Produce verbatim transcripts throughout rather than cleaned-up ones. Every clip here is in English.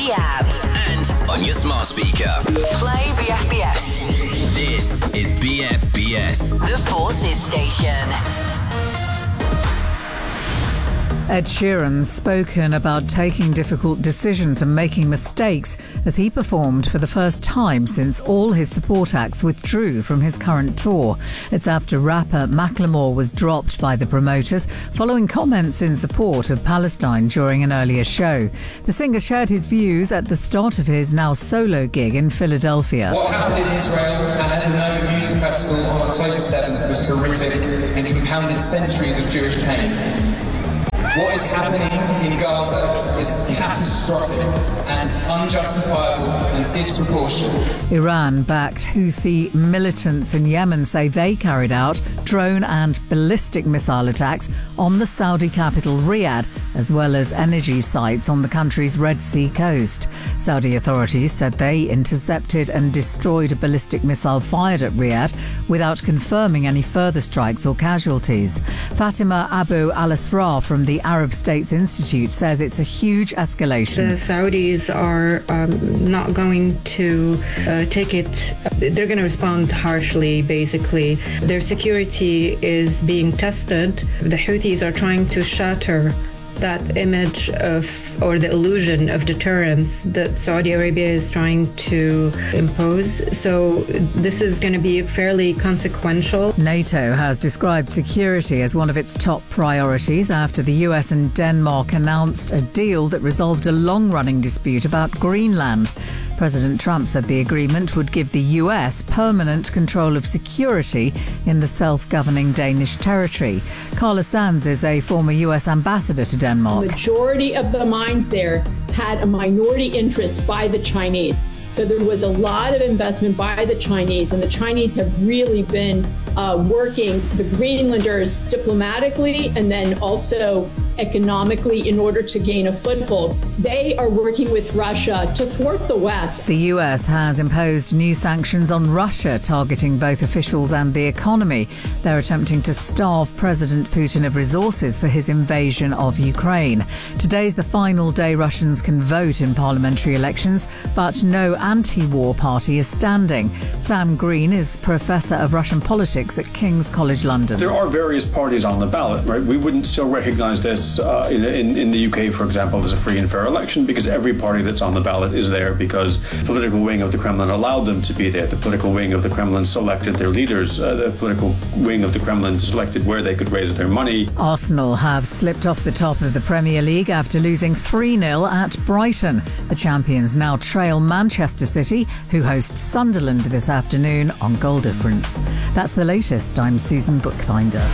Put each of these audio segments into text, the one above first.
the app. And on your smart speaker. Play B F B S. This is B F B S. The Forces Station. Ed Sheeran's spoken about taking difficult decisions and making mistakes as he performed for the first time since all his support acts withdrew from his current tour. It's after rapper Macklemore was dropped by the promoters following comments in support of Palestine during an earlier show. The singer shared his views at the start of his now solo gig in Philadelphia. What happened in Israel and at the Nova Music Festival on October seventh was horrific and compounded centuries of Jewish pain. What is happening in Gaza is catastrophic and unjustifiable and disproportionate. Iran-backed Houthi militants in Yemen say they carried out drone and ballistic missile attacks on the Saudi capital Riyadh, as well as energy sites on the country's Red Sea coast. Saudi authorities said they intercepted and destroyed a ballistic missile fired at Riyadh without confirming any further strikes or casualties. Fatima Abu Al-Asra from the Arab States Institute says it's a huge escalation. The Saudis are um, not going to uh, take it. They're going to respond harshly, basically. Their security is being tested. The Houthis are trying to shatter that image of, or the illusion of deterrence that Saudi Arabia is trying to impose. So this is going to be fairly consequential. NATO has described security as one of its top priorities after the U S and Denmark announced a deal that resolved a long-running dispute about Greenland. President Trump said the agreement would give the U S permanent control of security in the self-governing Danish territory. Carla Sands is a former U S ambassador to Denmark. The majority of the mines there had a minority interest by the Chinese. So there was a lot of investment by the Chinese, and the Chinese have really been uh, working the Greenlanders diplomatically and then also economically in order to gain a foothold. They are working with Russia to thwart the West. The U S has imposed new sanctions on Russia, targeting both officials and the economy. They're attempting to starve President Putin of resources for his invasion of Ukraine. Today's the final day Russians can vote in parliamentary elections, but no anti-war party is standing. Sam Green is Professor of Russian Politics at King's College London. There are various parties on the ballot, right? We wouldn't still recognise this uh, in, in, in the U K, for example, as a free and fair election because every party that's on the ballot is there because the political wing of the Kremlin allowed them to be there. The political wing of the Kremlin selected their leaders. Uh, the political wing of the Kremlin selected where they could raise their money. Arsenal have slipped off the top of the Premier League after losing three nil at Brighton. The champions now trail Manchester City, who host Sunderland this afternoon on goal difference. That's the latest. I'm Susan Bookbinder.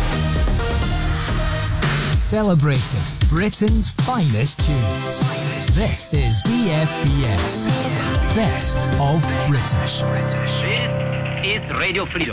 Celebrating Britain's finest tunes. This is B F B S. Best of British. This is Radio Freedom.